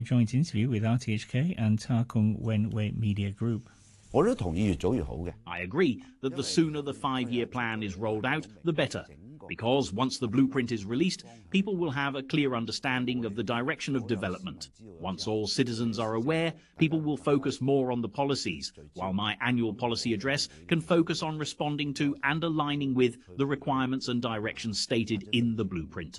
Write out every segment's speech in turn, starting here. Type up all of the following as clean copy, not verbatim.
Joint interview with RTHK and Takung Wenwei Media Group. I agree that the sooner the 5-year plan is rolled out, the better. Because once the blueprint is released, people will have a clear understanding of the direction of development. Once all citizens are aware, people will focus more on the policies, while my annual policy address can focus on responding to and aligning with the requirements and directions stated in the blueprint.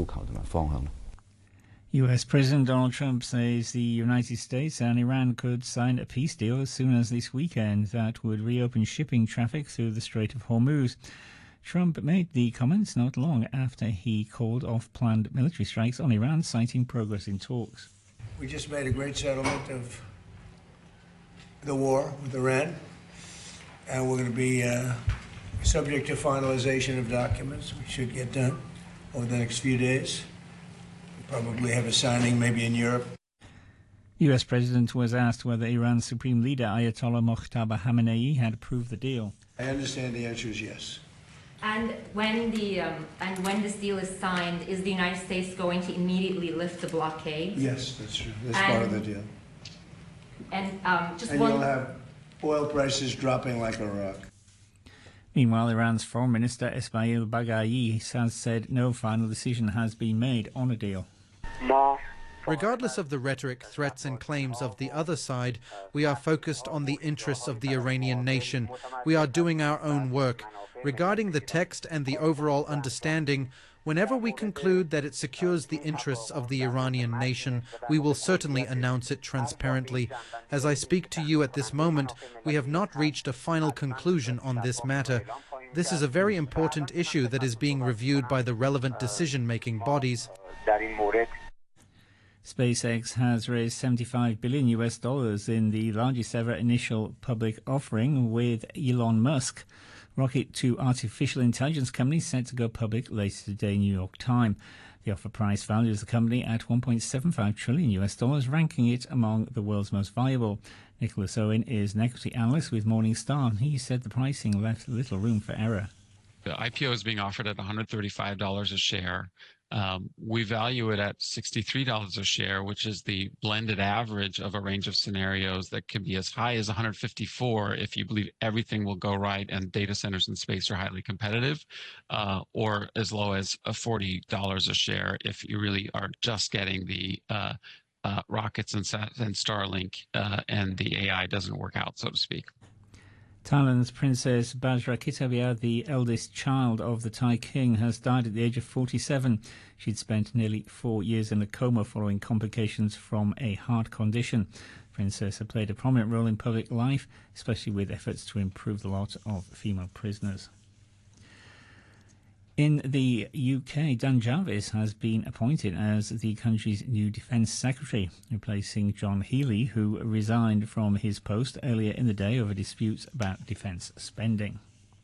US President Donald Trump says the United States and Iran could sign a peace deal as soon as this weekend that would reopen shipping traffic through the Strait of Hormuz. Trump made the comments not long after he called off planned military strikes on Iran, citing progress in talks. We just made a great settlement of the war with Iran, and we're going to be subject to finalization of documents. We should get done over the next few days. We'll probably have a signing maybe in Europe. The US President was asked whether Iran's Supreme Leader Ayatollah Mojtaba Khamenei had approved the deal. I understand the answer is yes. And when this deal is signed, is the United States going to immediately lift the blockade? Yes, that's true. That's part of the deal. And you'll have oil prices dropping like a rock. Meanwhile, Iran's Foreign Minister Ismail Baghai has said no final decision has been made on a deal. Regardless of the rhetoric, threats and claims of the other side, we are focused on the interests of the Iranian nation. We are doing our own work. Regarding the text and the overall understanding, whenever we conclude that it secures the interests of the Iranian nation, we will certainly announce it transparently. As I speak to you at this moment, we have not reached a final conclusion on this matter. This is a very important issue that is being reviewed by the relevant decision-making bodies. SpaceX has raised $75 billion in the largest ever initial public offering with Elon Musk. Rocket 2 artificial intelligence company set to go public later today, New York time. The offer price values the company at $1.75 trillion, ranking it among the world's most valuable. Nicholas Owen is an equity analyst with Morningstar. He said the pricing left little room for error. The IPO is being offered at $135 a share. We value it at $63 a share, which is the blended average of a range of scenarios that can be as high as $154 if you believe everything will go right and data centers in space are highly competitive, or as low as $40 a share if you really are just getting the rockets and Starlink and the AI doesn't work out, so to speak. Thailand's Princess Bajra Kitabia, the eldest child of the Thai king, has died at the age of 47. She'd spent nearly 4 years in a coma following complications from a heart condition. The princess had played a prominent role in public life, especially with efforts to improve the lot of female prisoners. In the UK, Dan Jarvis has been appointed as the country's new Defence Secretary, replacing John Healey, who resigned from his post earlier in the day over disputes about defence spending.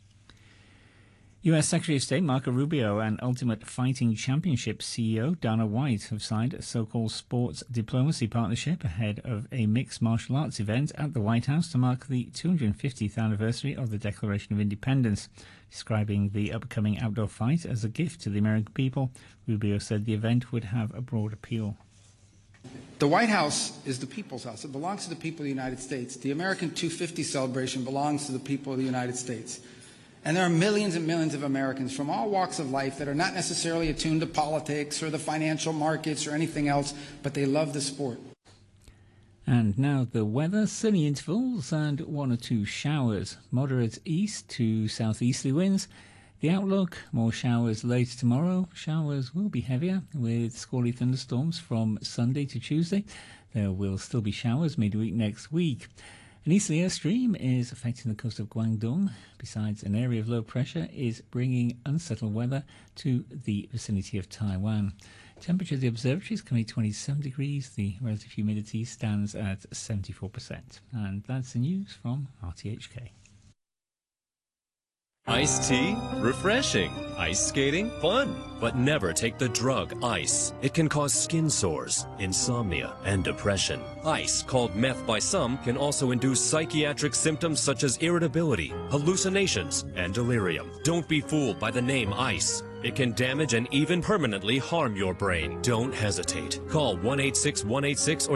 US Secretary of State Marco Rubio and Ultimate Fighting Championship CEO Dana White have signed a so-called sports diplomacy partnership ahead of a mixed martial arts event at the White House to mark the 250th anniversary of the Declaration of Independence. Describing the upcoming outdoor fight as a gift to the American people, Rubio said the event would have a broad appeal. The White House is the people's house. It belongs to the people of the United States. The American 250 celebration belongs to the people of the United States. And there are millions and millions of Americans from all walks of life that are not necessarily attuned to politics or the financial markets or anything else, but they love the sport. And now the weather, sunny intervals and 1 or 2 showers. Moderate east to southeasterly winds. The outlook, more showers later tomorrow. Showers will be heavier with squally thunderstorms from Sunday to Tuesday. There will still be showers midweek next week. An easterly air stream is affecting the coast of Guangdong. Besides, an area of low pressure is bringing unsettled weather to the vicinity of Taiwan. Temperature at the observatory is currently 27 degrees. The relative humidity stands at 74%. And that's the news from RTHK. Iced tea? Refreshing. Ice skating? Fun. But never take the drug ice. It can cause skin sores, insomnia, and depression. Ice, called meth by some, can also induce psychiatric symptoms such as irritability, hallucinations, and delirium. Don't be fooled by the name ice. It can damage and even permanently harm your brain. Don't hesitate. Call 1-866-186 or